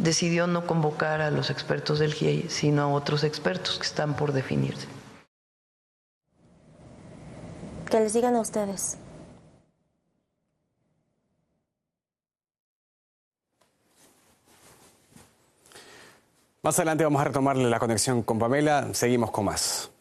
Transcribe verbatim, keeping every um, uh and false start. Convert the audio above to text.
decidió no convocar a los expertos del G I E I, sino a otros expertos que están por definirse. Que les digan a ustedes. Más adelante vamos a retomarle la conexión con Pamela. Seguimos con más.